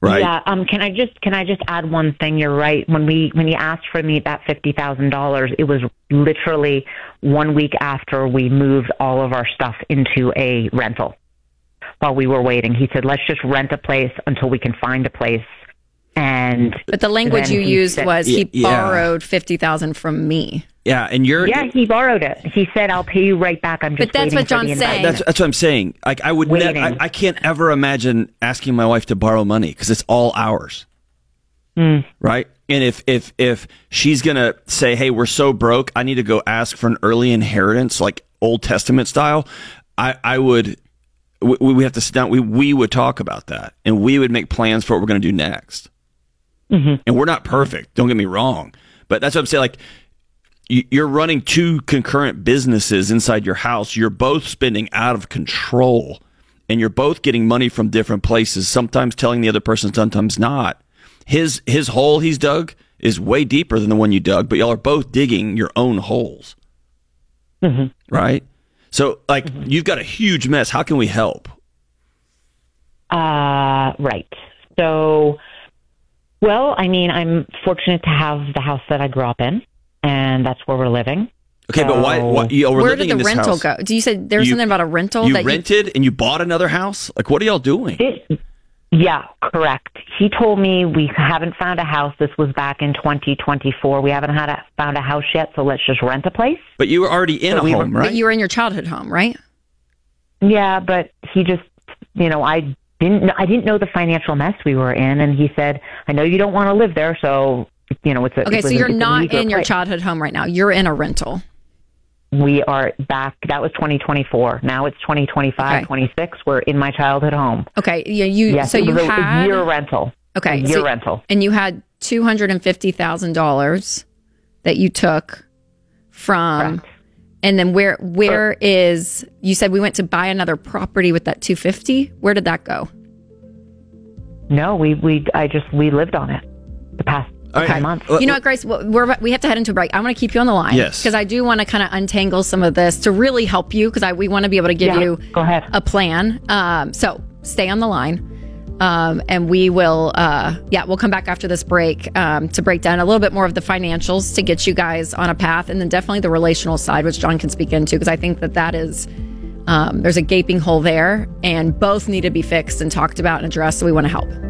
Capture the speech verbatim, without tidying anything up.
right? Yeah. Um. Can I just can I just add one thing? You're right. When we when he asked for me that fifty thousand dollars, it was literally one week after we moved all of our stuff into a rental. While we were waiting, he said, "Let's just rent a place until we can find a place." And but the language you used said, was he yeah. borrowed fifty thousand from me. Yeah, and you're yeah, he borrowed it. He said, "I'll pay you right back." I'm just. But that's waiting what John's for the saying. That's, that's what I'm saying. Like I would, ne- I, I can't ever imagine asking my wife to borrow money because it's all ours, mm. right? And if if if she's gonna say, "Hey, we're so broke, I need to go ask for an early inheritance, like Old Testament style," I I would. We, we have to sit down. We we would talk about that, and we would make plans for what we're going to do next. Mm-hmm. And we're not perfect. Don't get me wrong, but that's what I'm saying. Like you, you're running two concurrent businesses inside your house. You're both spending out of control, and you're both getting money from different places. Sometimes telling the other person, sometimes not. His his hole he's dug is way deeper than the one you dug, but y'all are both digging your own holes, mm-hmm. right? So, like, mm-hmm. you've got a huge mess. How can we help? Uh, right. So, well, I mean, I'm fortunate to have the house that I grew up in, and that's where we're living. Okay, so, but why? why you know, we're where living did the in this rental house. go? Do you say there was you, something about a rental? You that rented you... and you bought another house? Like, what are y'all doing? This, yeah, correct. He told me we haven't found a house. This was back in twenty twenty-four. We haven't had a, found a house yet, so let's just rent a place. But you were already in so a we home, were, right? But you were in your childhood home, right? Yeah, but he just, you know, I didn't, I didn't know the financial mess we were in, and he said, "I know you don't want to live there, so you know it's a." Okay, it so a, you're not in place. your childhood home right now. You're in a rental. We are back. That was twenty twenty-four. Now it's twenty twenty-five, okay. twenty-six. We're in my childhood home. Okay. Yeah. You. Yes, so it you was a, had a year rental. Okay. A year so, rental. And you had two hundred and fifty thousand dollars that you took from. Correct. And then where where Correct. is? You said we went to buy another property with that two fifty. Where did that go? No, we we I just we lived on it the past. Okay. Five months. You know what, Grace? We're, we have to head into a break. I want to keep you on the line. Yes. Because I do want to kind of untangle some of this to really help you because I we want to be able to give yeah, you go ahead. a plan. Um, so stay on the line. Um, and we will, uh, yeah, we'll come back after this break um, to break down a little bit more of the financials to get you guys on a path. And then definitely the relational side, which John can speak into because I think that that is, um, there's a gaping hole there and both need to be fixed and talked about and addressed. So we want to help.